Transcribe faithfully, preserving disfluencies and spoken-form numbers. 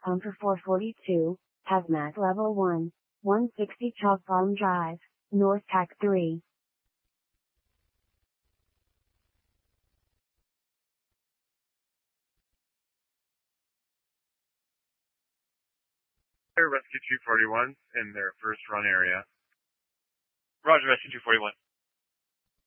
Pumper four forty-two, Hazmat Level one, one sixty Chalk Farm Drive, North Pack three. Rescue two forty-one in their first run area. Roger, Rescue two forty-one.